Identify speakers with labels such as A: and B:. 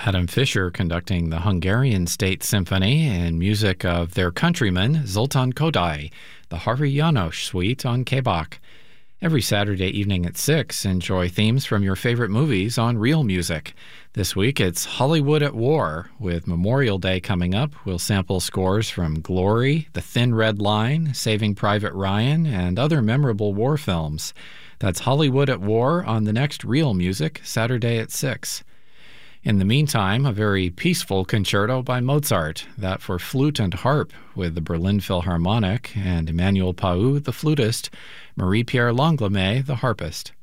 A: Adam Fischer conducting the Hungarian State Symphony and music of their countryman Zoltán Kodály, the Hari János Suite on K-Bach. Every Saturday evening at 6, enjoy themes from your favorite movies on Real Music. This week it's Hollywood at War. With Memorial Day coming up, we'll sample scores from Glory, The Thin Red Line, Saving Private Ryan, and other memorable war films. That's Hollywood at War on the next Real Music, Saturday at 6. In the meantime, a very peaceful concerto by Mozart, that for flute and harp, with the Berlin Philharmonic and Emmanuel Pau, the flutist, Marie-Pierre Langlois, the harpist.